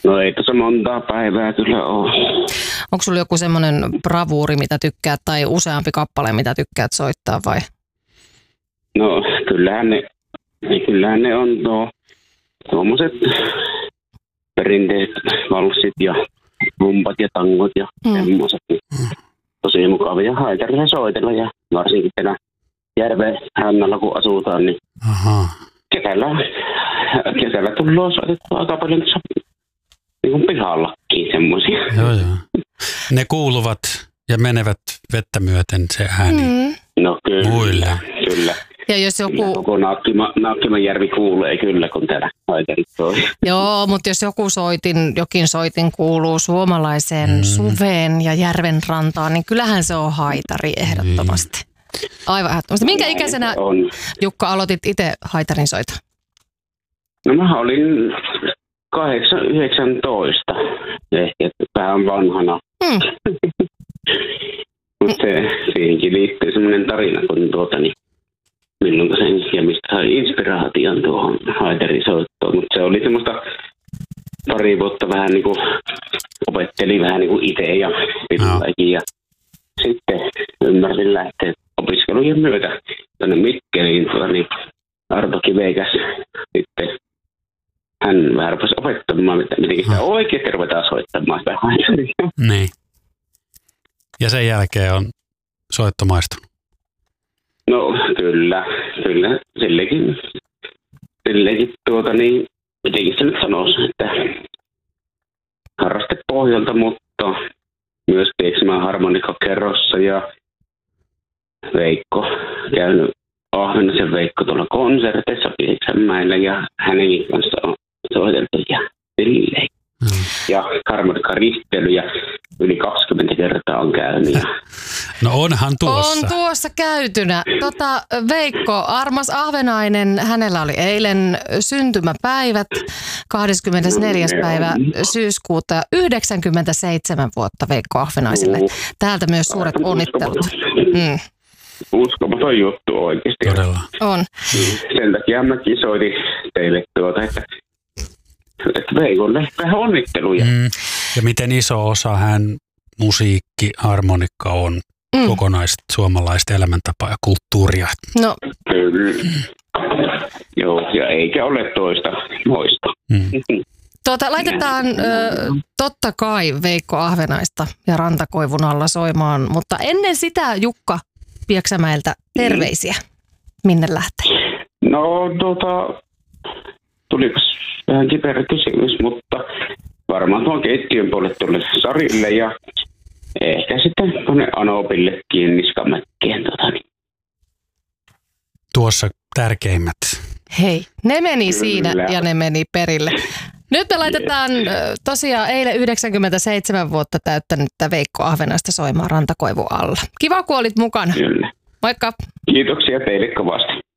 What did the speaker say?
No ei tässä montaa päivää kyllä ole. Onko sulla joku semmoinen bravuuri, mitä tykkäät, tai useampi kappale, mitä tykkäät soittaa vai? No kyllähän ne on tuommoiset perinteiset valssit ja rumpat ja tangot ja semmoiset. Tosi mukavia haitarilla soitella ja varsinkin täällä järven rannalla kun asutaan, niin kesällä tullaan soitettua aika paljon niin kuin pihallakin semmoisia. Joo. Ne kuuluvat ja menevät vettä myöten se ääni. No muille. Kyllä. Ja jos joku... Koko Naakkimajärvi kuulee kyllä, kun täällä haitarit soi. Joo, mutta jos jokin soitin kuuluu suomalaiseen suveen ja järven rantaan, niin kyllähän se on haitari ehdottomasti. Aivan ehdottomasti. Minkä ikäisenä, Jukka, aloitit itse haitarin soita? No mä olin 19, ehkä vähän vanhana. Mutta siihenkin liittyy semmoinen tarina, kun milloin sen ja mistä sai inspiraation tuohon haitarisoittoon. Mutta se oli semmoista pari vuotta vähän niin kuin opetteli vähän niin kuin itse ja pitämäkin. Ja sitten ymmärsin lähteä opiskelujen myötä tuonne Mikkeliin, niin Arto Kiveikäs sitten hän vähän rupesi opettamaan, miten sitä oikeasti ruvetaan soittamaan sitä haitaria. Niin. Ja sen jälkeen on soitto maistunut. No kyllä. Sillekin mitenkin se nyt sanoisi, että harraste pohjalta, mutta myös Pieksämään harmonikkakerrossa ja Veikko käynyt Ahvenaisen Veikko tuolla konserteissa Pieksämäellä ja hänenkin kanssa on soiteltu ja silleen. Ja harmonikkaristeilyjä yli 20 kertaa on käynyt. No onhan tuossa. On tuossa käytynä. Veikko, armas Ahvenainen, hänellä oli eilen syntymäpäivät, 24. päivä syyskuuta ja 97 vuotta Veikko Ahvenaiselle. Täältä myös suuret onnittelut. Uskomaton juttu oikeasti. Todella. On. Sen takia mäkin soitin teille että Veikolle vähän onnitteluja. Ja miten iso osa hän musiikki, harmonikka on kokonaista suomalaista elämäntapaa ja kulttuuria. No. Kyllä. Joo, ja eikä ole toista moista. Laitetaan totta kai Veikko Ahvenaista ja Rantakoivun alla soimaan, mutta ennen sitä Jukka Pieksämäeltä terveisiä. Minne lähtee? No tulipas vähän kiperä kysymys, mutta varmaan tuon keittiön puolelle tuolle Sarille ja ehkä sitten tuonne Anopillekin Niskamäkkeen. Tuossa tärkeimmät. Hei, ne meni siinä ja ne meni perille. Nyt me laitetaan tosiaan eilen 97 vuotta täyttänyttä Veikko Ahvenaista soimaan Rantakoivun alla. Kiva, kun olit mukana. Kyllä. Moikka. Kiitoksia teille kovasti.